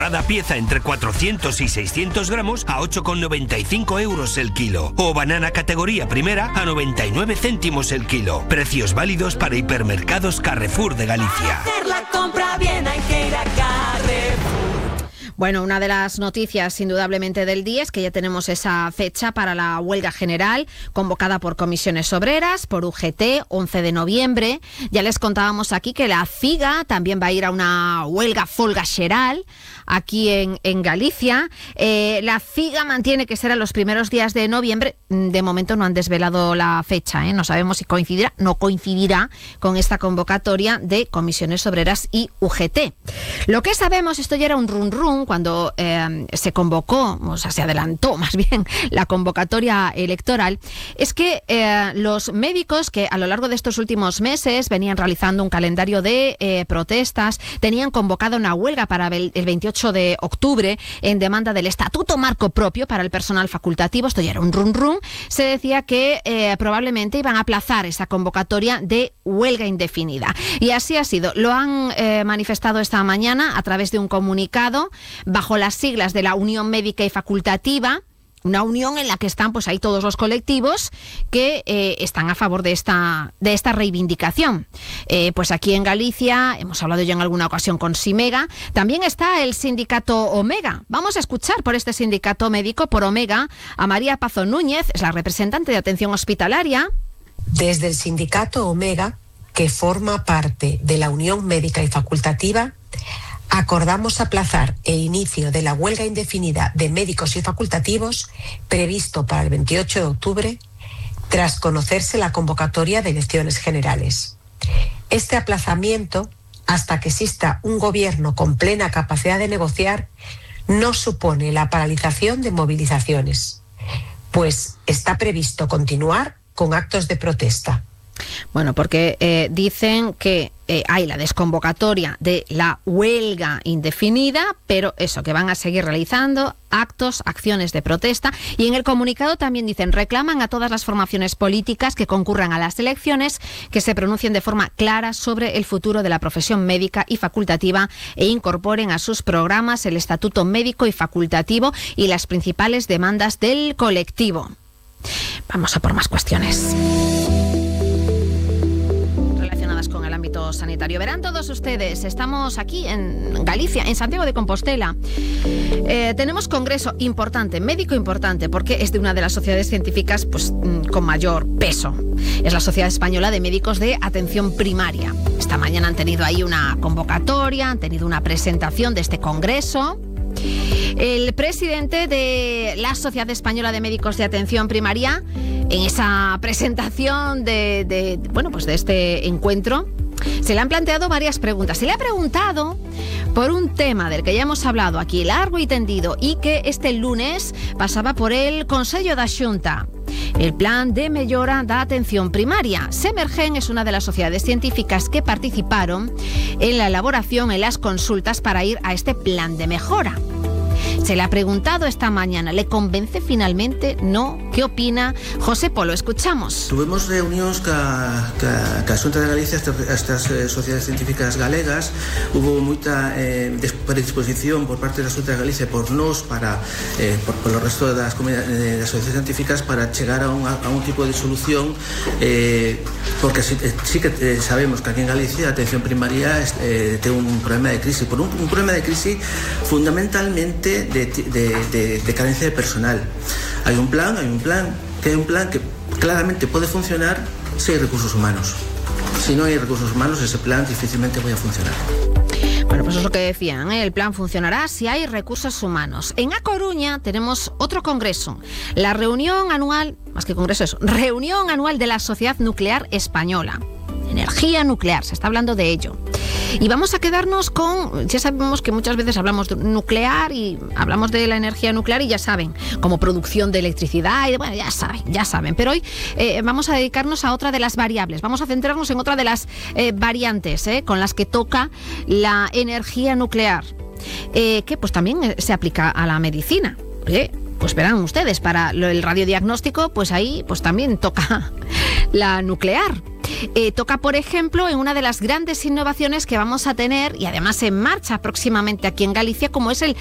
Cada pieza entre 400 y 600 gramos a 8,95 euros el kilo. O banana categoría primera a 99 céntimos el kilo. Precios válidos para hipermercados Carrefour de Galicia. Hacer la compra bien hay que ir a Carrefour. Bueno, una de las noticias indudablemente del día es que ya tenemos esa fecha para la huelga general convocada por comisiones obreras, por UGT, 11 de noviembre. Ya les contábamos aquí que la CIGA también va a ir a una huelga folga xeral aquí en Galicia. La CIGA mantiene que será los primeros días de noviembre. De momento no han desvelado la fecha, ¿eh? No sabemos si coincidirá, no coincidirá con esta convocatoria de comisiones obreras y UGT. Lo que sabemos, esto ya era un run cuando se convocó, o sea, se adelantó más bien la convocatoria electoral, es que los médicos que a lo largo de estos últimos meses venían realizando un calendario de protestas, tenían convocado una huelga para el 28 de octubre en demanda del estatuto marco propio para el personal facultativo. Esto ya era un run. Se decía que probablemente iban a aplazar esa convocatoria de huelga indefinida. Y así ha sido. Lo han manifestado esta mañana a través de un comunicado bajo las siglas de la Unión Médica y Facultativa, una unión en la que están pues ahí todos los colectivos que están a favor de esta reivindicación. Pues aquí en Galicia, hemos hablado ya en alguna ocasión con Simega, también está el sindicato Omega. Vamos a escuchar por este sindicato médico, por Omega, a María Pazo Núñez, es la representante de atención hospitalaria. Desde el sindicato Omega, que forma parte de la Unión Médica y Facultativa, acordamos aplazar el inicio de la huelga indefinida de médicos y facultativos previsto para el 28 de octubre, tras conocerse la convocatoria de elecciones generales. Este aplazamiento, hasta que exista un gobierno con plena capacidad de negociar, no supone la paralización de movilizaciones, pues está previsto continuar con actos de protesta. Bueno, porque dicen que hay la desconvocatoria de la huelga indefinida, pero eso, que van a seguir realizando actos, acciones de protesta. Y en el comunicado también dicen, reclaman a todas las formaciones políticas que concurran a las elecciones que se pronuncien de forma clara sobre el futuro de la profesión médica y facultativa e incorporen a sus programas el estatuto médico y facultativo y las principales demandas del colectivo. Vamos a por más cuestiones con el ámbito sanitario. Verán todos ustedes, estamos aquí en Galicia, en Santiago de Compostela. Tenemos congreso importante, médico importante, porque es de una de las sociedades científicas pues, con mayor peso. Es la Sociedad Española de Médicos de Atención Primaria. Esta mañana han tenido ahí una convocatoria, han tenido una presentación de este congreso. El presidente de la Sociedad Española de Médicos de Atención Primaria, en esa presentación de este encuentro, se le han planteado varias preguntas. Se le ha preguntado por un tema del que ya hemos hablado aquí largo y tendido y que este lunes pasaba por el Consello da Xunta. El plan de mellora da atención primaria. Semergen es una de las sociedades científicas que participaron en la elaboración, en las consultas para ir a este plan de mejora. Se le ha preguntado esta mañana, ¿le convence finalmente? ¿No? ¿Qué opina? José Polo, escuchamos. Tuvimos reunións ca Xunta de Galicia, estas sociedades científicas galegas. Hubo moita predisposición por parte da Xunta de Galicia por nós para por o resto das asociacións científicas para chegar a un tipo de solución, porque sí que sabemos que aquí en Galicia a atención primaria ten un problema de crisis, por un problema de crisis fundamentalmente de carencia de personal. Hay un plan que claramente puede funcionar si hay recursos humanos. Si no hay recursos humanos, ese plan difícilmente va a funcionar. Bueno, pues eso es lo que decían, ¿eh? El plan funcionará si hay recursos humanos. En A Coruña tenemos otro congreso, la reunión anual, más que congreso eso, reunión anual de la Sociedad Nuclear Española. Energía nuclear, se está hablando de ello. Y vamos a quedarnos con, ya sabemos que muchas veces hablamos de nuclear y hablamos de la energía nuclear y ya saben, como producción de electricidad, y bueno, ya saben. Pero hoy vamos a dedicarnos a otra de las variables, vamos a centrarnos en otra de las variantes con las que toca la energía nuclear, que pues también se aplica a la medicina. Pues verán ustedes, para el radiodiagnóstico, pues ahí pues también toca la nuclear. Toca, por ejemplo, en una de las grandes innovaciones que vamos a tener, y además en marcha próximamente aquí en Galicia, como es el